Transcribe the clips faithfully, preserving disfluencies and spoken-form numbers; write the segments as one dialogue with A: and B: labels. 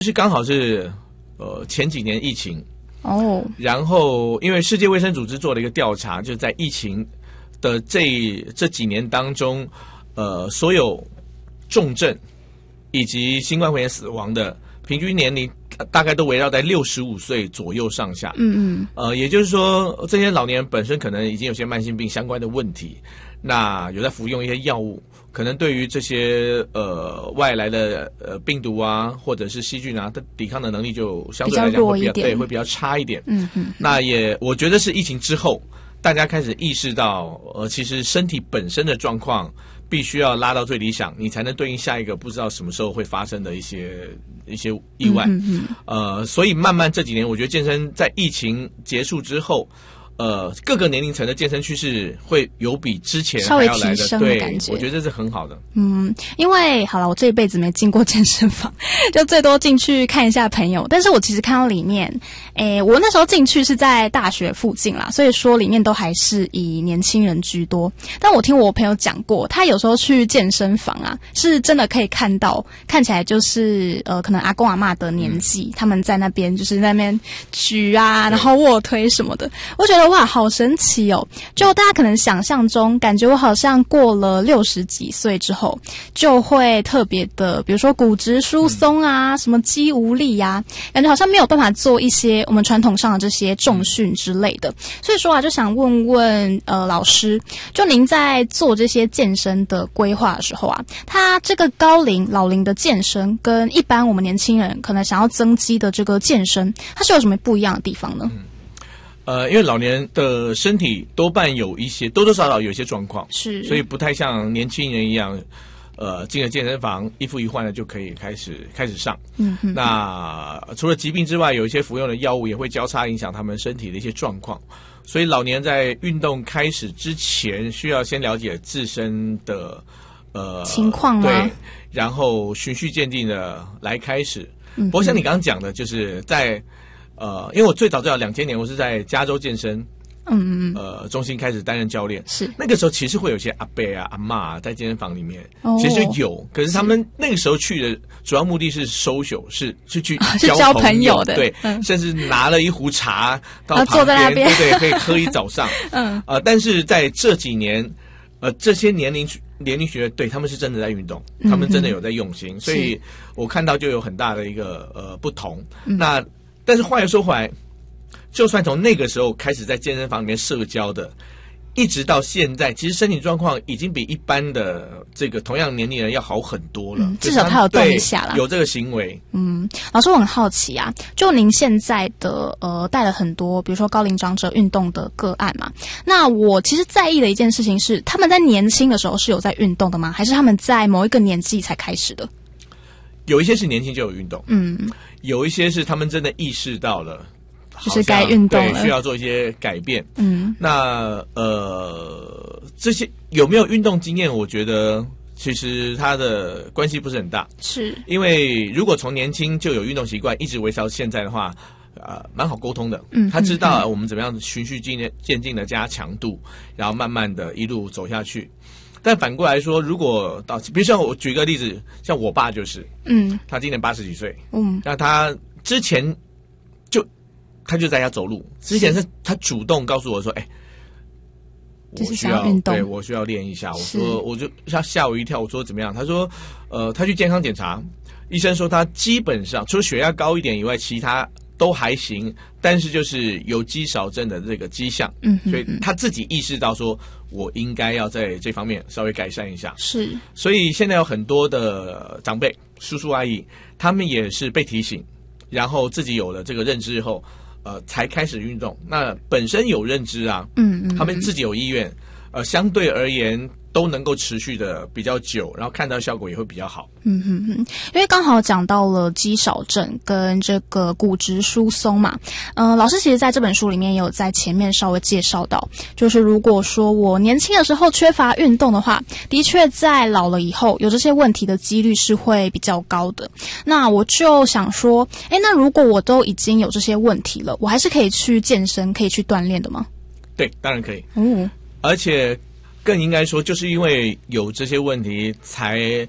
A: 是刚好是呃前几年疫情
B: 哦，
A: 然后因为世界卫生组织做了一个调查，就在疫情的这这几年当中，呃，所有重症以及新冠肺炎死亡的平均年龄大概都围绕在六十五岁左右上下。
B: 嗯嗯，
A: 呃，也就是说，这些老年人本身可能已经有些慢性病相关的问题，那有在服用一些药物，可能对于这些呃外来的呃病毒啊，或者是细菌啊，它抵抗的能力就相对来讲会比较对，会比较差一点。
B: 嗯嗯，
A: 那也我觉得是疫情之后，大家开始意识到，呃，其实身体本身的状况必须要拉到最理想，你才能对应下一个不知道什么时候会发生的一些一些意外。
B: 嗯嗯嗯，
A: 呃，所以慢慢这几年，我觉得健身在疫情结束之后，呃，各个年龄层的健身趋势会有比之前还要来的，
B: 稍微提升的感觉，
A: 对，我觉得这是很好的。
B: 嗯，因为好了，我这一辈子没进过健身房，就最多进去看一下朋友。但是我其实看到里面，诶，我那时候进去是在大学附近啦，所以说里面都还是以年轻人居多。但我听我朋友讲过，他有时候去健身房啊，是真的可以看到，看起来就是呃，可能阿公阿嬷的年纪，嗯、他们在那边就是在那边举啊，然后卧推什么的。我觉得哇，好神奇哦！就大家可能想象中，感觉我好像过了六十几岁之后，就会特别的，比如说骨质疏松啊，嗯、什么肌无力啊，感觉好像没有办法做一些我们传统上的这些重训之类的。所以说啊，就想问问呃老师，就您在做这些健身的规划的时候啊，他这个高龄老龄的健身跟一般我们年轻人可能想要增肌的这个健身，它是有什么不一样的地方呢？嗯
A: 呃，因为老年人的身体多半有一些多多少少有一些状况，
B: 是，
A: 所以不太像年轻人一样，呃，进了健身房一服一换的就可以开始开始上。嗯哼，那除了疾病之外，有一些服用的药物也会交叉影响他们身体的一些状况，所以老年人在运动开始之前，需要先了解自身的呃
B: 情况吗？
A: 对，然后循序渐进的来开始。嗯，不过像你刚刚讲的，就是在。呃，因为我最早最早两千年，我是在加州健身，嗯嗯呃中心开始担任教练，
B: 是那
A: 个时候其实会有些阿伯啊阿嬷啊在健身房里面，哦、其实就有，可是他们那个时候去的主要目的是 social， 是是去交朋友，是交朋友的，对，嗯、甚至拿了一壶茶到旁边，坐在那边，对对，可以喝一早上，嗯，呃，但是在这几年，呃，这些年龄年龄学对他们是真的在运动，他们真的有在用心，嗯、所以我看到就有很大的一个呃不同，嗯、那。但是话又说回来，就算从那个时候开始在健身房里面社交的，一直到现在，其实身体状况已经比一般的这个同样年龄人要好很多了。嗯、
B: 至少他有动一下啦，
A: 有这个行为。
B: 嗯，老师，我很好奇啊，就您现在的呃带了很多，比如说高龄长者运动的个案嘛，那我其实在意的一件事情是，他们在年轻的时候是有在运动的吗？还是他们在某一个年纪才开始的？
A: 有一些是年轻就有运动，嗯，有一些是他们真的意识到了，
B: 就是该运动了，
A: 对，需要做一些改变，嗯，那呃，这些有没有运动经验？我觉得其实它的关系不是很大，
B: 是
A: 因为如果从年轻就有运动习惯，一直维持到现在的话，呃，蛮好沟通的，嗯，他知道我们怎么样循序渐渐进的加强度，然后慢慢的一路走下去。但反过来说，如果到比如像我举个例子，像我爸就是，嗯，他今年八十几岁，嗯，那他之前就他就在家走路，之前是他主动告诉我说，哎、欸，我需要运动，对我需要练一下。我说，我就他吓我一跳，我说怎么样？他说，呃，他去健康检查，医生说他基本上除了血压高一点以外，其他都还行，但是就是有肌少症的这个迹象，嗯，所以他自己意识到说，我应该要在这方面稍微改善一下。
B: 是，
A: 所以现在有很多的长辈、叔叔阿姨，他们也是被提醒，然后自己有了这个认知以后，呃，才开始运动。那本身有认知啊，嗯嗯，他们自己有意愿，呃，相对而言都能够持续的比较久，然后看到效果也会比较好。
B: 嗯哼哼，因为刚好讲到了肌少症跟这个骨质疏松嘛，嗯、呃，老师其实在这本书里面也有在前面稍微介绍到，就是如果说我年轻的时候缺乏运动的话，的确在老了以后有这些问题的几率是会比较高的。那我就想说，诶，那如果我都已经有这些问题了，我还是可以去健身，可以去锻炼的吗？
A: 对，当然可以。嗯，而且更应该说，就是因为有这些问题，才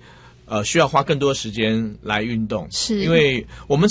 A: 呃需要花更多时间来运动，
B: 是
A: 因为我们